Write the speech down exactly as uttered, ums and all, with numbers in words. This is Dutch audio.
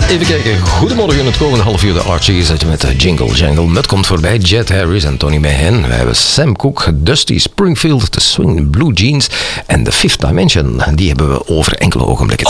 Even kijken. Goedemorgen, het komende half uur de Archies met de Jingle Jangle. Met komt voorbij Jet Harris en Tony Mahan. We hebben Sam Cooke, Dusty Springfield, The Swing Blue Jeans en The Fifth Dimension. Die hebben we over enkele ogenblikken.